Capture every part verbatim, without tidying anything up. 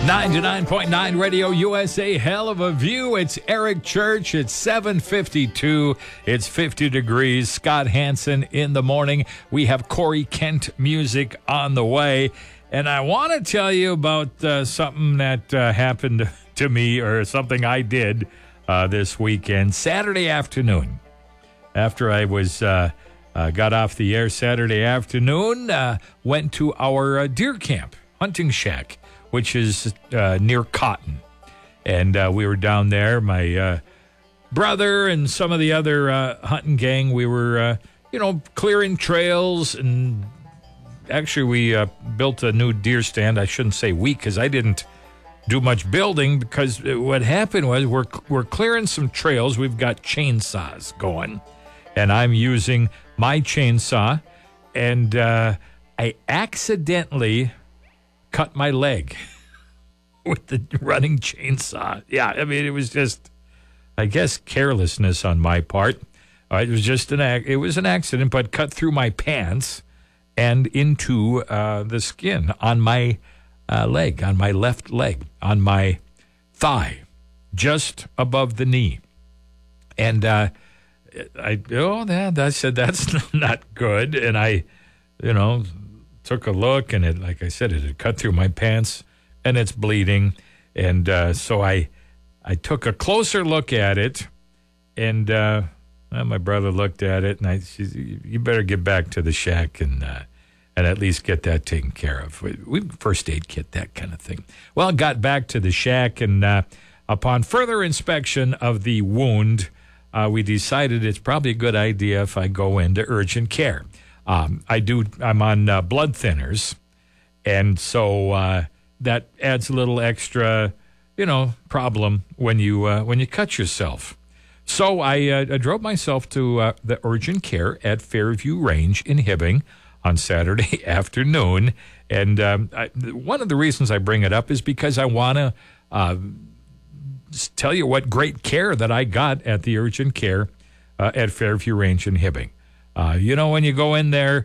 ninety-nine point nine Radio U S A, hell of a view. It's Eric Church. It's seven fifty-two. It's fifty degrees. Scott Hansen in the morning. We have Corey Kent music on the way. And I want to tell you about uh, something that uh, happened to me, or something I did uh, this weekend. Saturday afternoon, after I was uh, uh, got off the air Saturday afternoon, uh, went to our uh, deer camp, hunting shack, which is uh, near Cotton. And uh, we were down there, my uh, brother and some of the other uh, hunting gang. We were, uh, you know, clearing trails. And actually, we uh, built a new deer stand. I shouldn't say we, because I didn't do much building, because what happened was we're, we're clearing some trails. We've got chainsaws going. And I'm using my chainsaw. And uh, I accidentally cut my leg with the running chainsaw. Yeah, I mean, it was just, I guess, carelessness on my part. Uh, it was just an it was an accident, but cut through my pants and into uh, the skin on my uh, leg, on my left leg, on my thigh, just above the knee. And uh, I, oh, that, I said, that's not good. And I, you know, took a look, and it, like I said, it had cut through my pants, and it's bleeding. And uh, so I I took a closer look at it, and uh, well, my brother looked at it, and I said, you better get back to the shack and uh, and at least get that taken care of. We, we first aid kit, that kind of thing. Well, got back to the shack, and uh, upon further inspection of the wound, uh, we decided it's probably a good idea if I go into urgent care. Um, I do. I'm on uh, blood thinners, and so uh, that adds a little extra, you know, problem when you uh, when you cut yourself. So I, uh, I drove myself to uh, the urgent care at Fairview Range in Hibbing on Saturday afternoon, and um, I, one of the reasons I bring it up is because I want to uh, tell you what great care that I got at the urgent care uh, at Fairview Range in Hibbing. Uh, you know, when you go in there,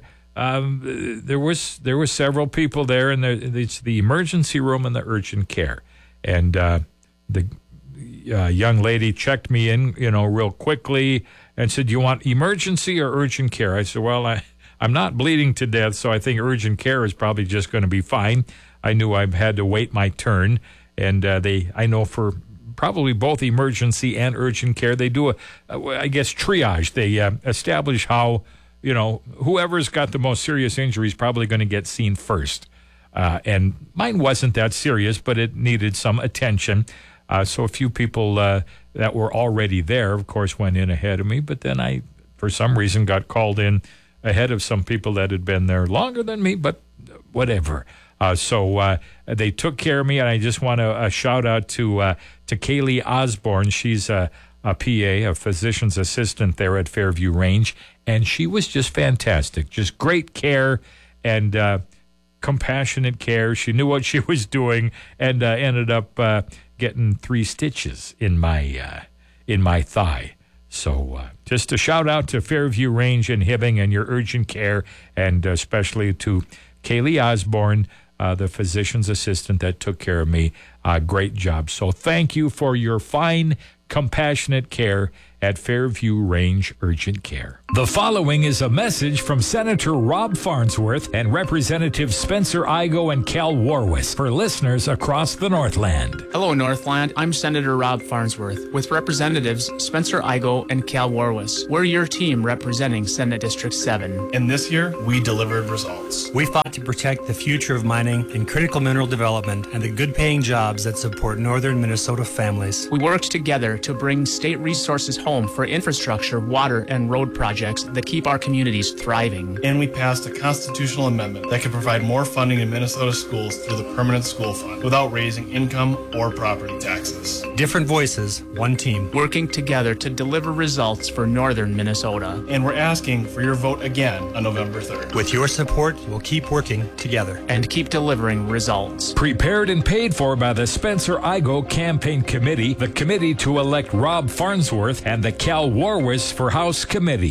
um, there was there were several people there, and there, it's the emergency room and the urgent care. And uh, the uh, young lady checked me in, you know, real quickly and said, "Do you want emergency or urgent care?" I said, "Well, I, I'm not bleeding to death, so I think urgent care is probably just going to be fine." I knew I had to wait my turn, and uh, they, I know for probably both emergency and urgent care, they do a, a I guess, triage. They uh, establish how, you know, whoever's got the most serious injury is probably going to get seen first. Uh, and mine wasn't that serious, but it needed some attention. Uh, so a few people uh, that were already there, of course, went in ahead of me. But then I, for some reason, got called in ahead of some people that had been there longer than me, but whatever. Uh, so uh, they took care of me, and I just want to uh, shout out to uh, to Kaylee Osborne. She's a, a P A, a physician's assistant there at Fairview Range, and she was just fantastic. Just great care and uh, compassionate care. She knew what she was doing, and uh, ended up uh, getting three stitches in my uh, in my thigh. So uh, just a shout out to Fairview Range in Hibbing and your urgent care, and especially to Kaylee Osborne, Uh, the physician's assistant that took care of me. Uh, great job. So thank you for your fine, compassionate care at Fairview Range Urgent Care. The following is a message from Senator Rob Farnsworth and Representative Spencer Igoe and Cal Warwis for listeners across the Northland. Hello, Northland. I'm Senator Rob Farnsworth with Representatives Spencer Igoe and Cal Warwis. We're your team representing Senate District seven. And this year, we delivered results. We fought to protect the future of mining and critical mineral development and the good-paying jobs that support northern Minnesota families. We worked together to bring state resources home for infrastructure, water, and road projects that keep our communities thriving. And we passed a constitutional amendment that could provide more funding to Minnesota schools through the Permanent School Fund without raising income or property taxes. Different voices, one team. Working together to deliver results for northern Minnesota. And we're asking for your vote again on November third. With your support, we'll keep working together. And keep delivering results. Prepared and paid for by the Spencer Igoe Campaign Committee, the committee to elect Rob Farnsworth, and the Cal Warwis for House Committee.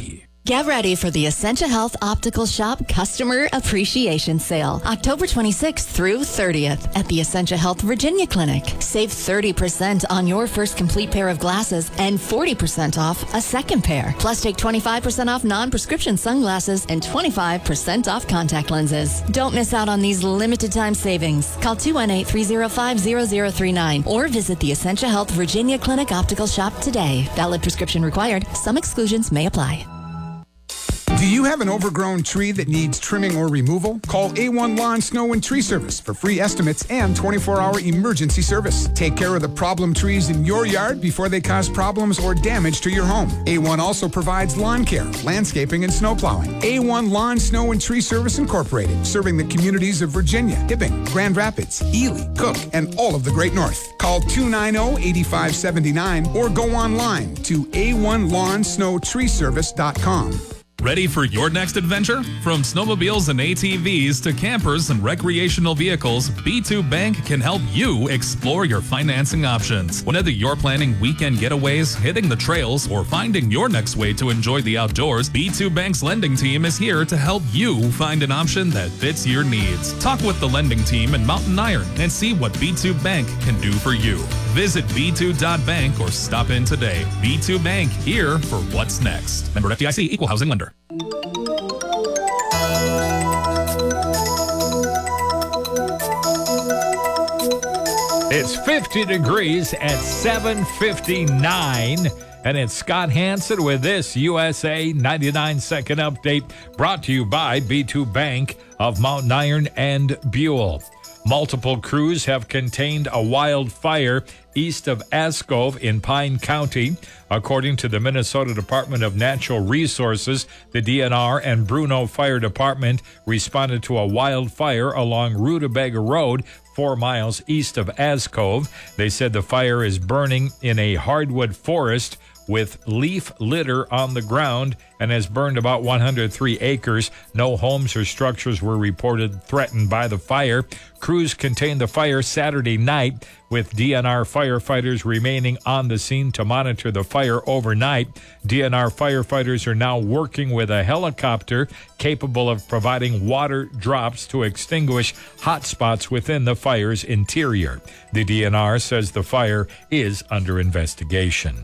Get ready for the Essentia Health Optical Shop Customer Appreciation Sale, October twenty-sixth through thirtieth at the Essentia Health Virginia Clinic. Save thirty percent on your first complete pair of glasses and forty percent off a second pair. Plus, take twenty-five percent off non-prescription sunglasses and twenty-five percent off contact lenses. Don't miss out on these limited time savings. Call two one eight, three zero five, zero zero three nine or visit the Essentia Health Virginia Clinic Optical Shop today. Valid prescription required. Some exclusions may apply. Do you have an overgrown tree that needs trimming or removal? Call A one Lawn, Snow, and Tree Service for free estimates and twenty-four hour emergency service. Take care of the problem trees in your yard before they cause problems or damage to your home. A one also provides lawn care, landscaping, and snow plowing. A one Lawn, Snow, and Tree Service Incorporated, serving the communities of Virginia, Hibbing, Grand Rapids, Ely, Cook, and all of the Great North. Call two nine zero, eight five seven nine or go online to A one lawn snow tree service dot com. Ready for your next adventure? From snowmobiles and A T Vs to campers and recreational vehicles, B two Bank can help you explore your financing options. Whether you're planning weekend getaways, hitting the trails, or finding your next way to enjoy the outdoors, B two Bank's lending team is here to help you find an option that fits your needs. Talk with the lending team in Mountain Iron and see what B two Bank can do for you. Visit b two dot bank or stop in today. B two Bank, here for what's next. Member F D I C, Equal Housing Lender. It's fifty degrees at seven fifty-nine, and it's Scott Hansen with this U S A ninety-nine second update brought to you by B two Bank of Mountain Iron and Buell. Multiple crews have contained a wildfire east of Ascove in Pine County. According to the Minnesota Department of Natural Resources, the D N R and Bruno Fire Department responded to a wildfire along Rutabaga Road, four miles east of Ascove. They said the fire is burning in a hardwood forest with leaf litter on the ground and has burned about one hundred three acres. No homes or structures were reported threatened by the fire. Crews contained the fire Saturday night, with D N R firefighters remaining on the scene to monitor the fire overnight. D N R firefighters are now working with a helicopter capable of providing water drops to extinguish hot spots within the fire's interior. The D N R says the fire is under investigation.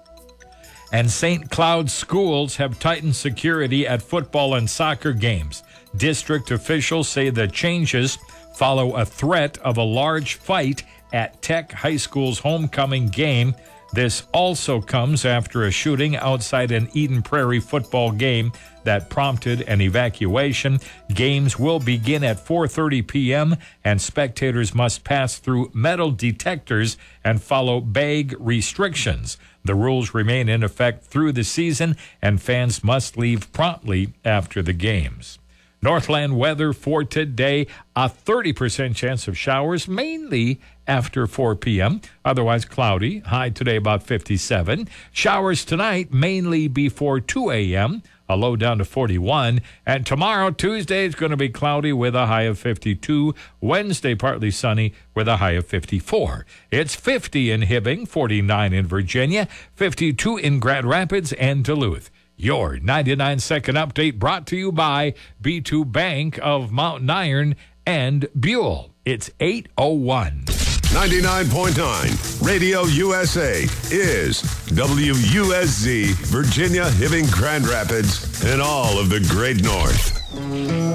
And Saint Cloud schools have tightened security at football and soccer games. District officials say the changes follow a threat of a large fight at Tech High School's homecoming game. This also comes after a shooting outside an Eden Prairie football game that prompted an evacuation. Games will begin at four thirty p.m. and spectators must pass through metal detectors and follow bag restrictions. The rules remain in effect through the season, and fans must leave promptly after the games. Northland weather for today, a thirty percent chance of showers, mainly after four p.m. Otherwise cloudy, high today about fifty-seven. Showers tonight, mainly before two a.m., a low down to forty-one. And tomorrow, Tuesday, is going to be cloudy with a high of fifty-two. Wednesday, partly sunny with a high of fifty-four. It's fifty in Hibbing, forty-nine in Virginia, fifty-two in Grand Rapids and Duluth. Your ninety-nine second update brought to you by B two Bank of Mountain Iron and Buell. It's eight oh one. ninety-nine point nine Radio U S A is W U S Z, Virginia, Hibbing, Grand Rapids, and all of the Great North.